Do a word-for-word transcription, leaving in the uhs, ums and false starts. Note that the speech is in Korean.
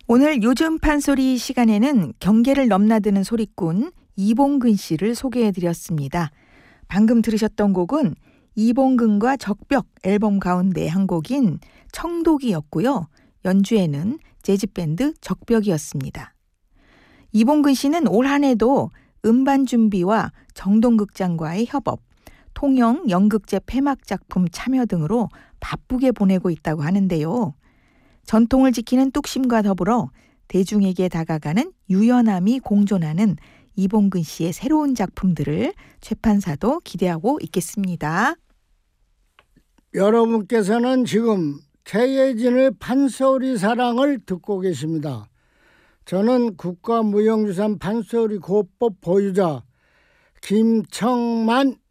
오늘 요즘 판소리 시간에는 경계를 넘나드는 소리꾼 이봉근 씨를 소개해드렸습니다. 방금 들으셨던 곡은 이봉근과 적벽 앨범 가운데 한 곡인 청독이었고요. 연주에는 재즈밴드 적벽이었습니다. 이봉근 씨는 올 한 해도 음반 준비와 정동극장과의 협업, 통영 연극제 폐막작품 참여 등으로 바쁘게 보내고 있다고 하는데요. 전통을 지키는 뚝심과 더불어 대중에게 다가가는 유연함이 공존하는 이봉근 씨의 새로운 작품들을 최판사도 기대하고 있겠습니다. 여러분께서는 지금 최예진의 판소리 사랑을 듣고 계십니다. 저는 국가무형유산 판소리 고법 보유자 김청만